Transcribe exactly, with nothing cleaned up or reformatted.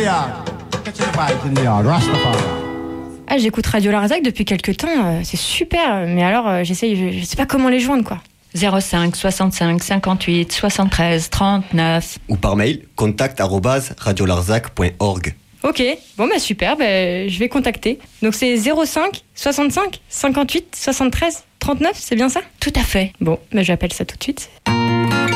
Ah, j'écoute Radio Larzac depuis quelques temps, euh, c'est super, mais alors euh, j'essaye, je, je sais pas comment les joindre quoi. zéro cinq soixante-cinq cinquante-huit soixante-treize trente-neuf. Ou par mail, contact arobase radiolarzac point org. Ok, bon bah super, bah, je vais contacter. Donc c'est zéro cinq soixante-cinq cinquante-huit soixante-treize trente-neuf, c'est bien ça ? Tout à fait. Bon, bah, j'appelle ça tout de suite.